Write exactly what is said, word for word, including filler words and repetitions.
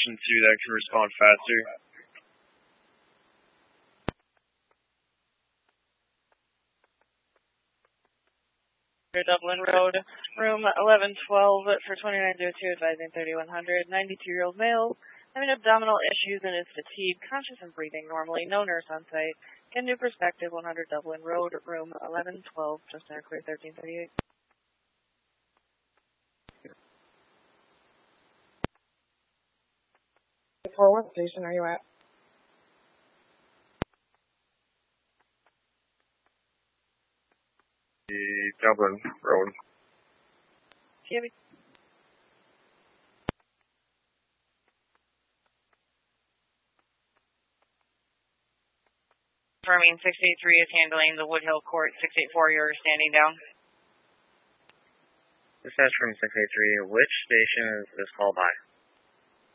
Station two that can respond faster. Dublin Road, room eleven twelve for twenty-nine oh two, advising thirty-one hundred, ninety-two-year-old male, having abdominal issues and is fatigued, conscious and breathing normally, no nurse on site. Can do perspective, one hundred Dublin Road, room eleven twelve, just now clear thirteen thirty-eight. For what station are you at? The Dublin Road. T V. Confirming six eight three is handling the Woodhill Court, six eight four, you're standing down. Dispatch from six eight three, which station is this call by?